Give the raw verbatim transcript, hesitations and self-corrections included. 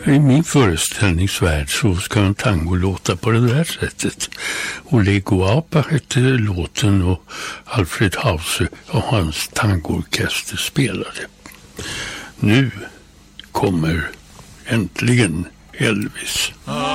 I min föreställningsvärld så ska en tango låta på det där sättet. Och Lego Apa hette låten och Alfred Hauser och hans tangoorkester spelade. Nu kommer äntligen Elvis.